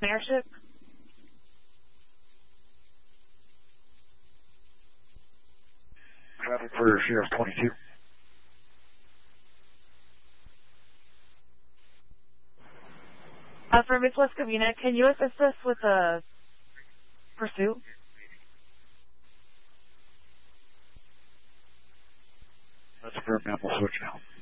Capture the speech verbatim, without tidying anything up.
Airship. Traffic for Sheriff twenty-two. Uh, for Midwest Covina, can you assist us with a pursuit? That's a firm ma'am. We'll switch now.